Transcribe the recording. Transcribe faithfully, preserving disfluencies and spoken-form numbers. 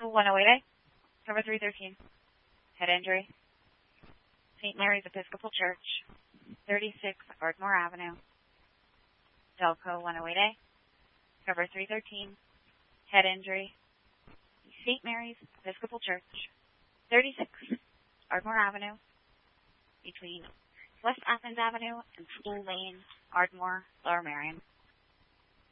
one oh eight A, cover three thirteen, head injury. Saint Mary's Episcopal Church, thirty-six Ardmore Avenue, Delco one oh eight A, cover three thirteen, head injury. Saint Mary's Episcopal Church, thirty-six Ardmore Avenue, between West Athens Avenue and School Lane, Ardmore, Lower Merion.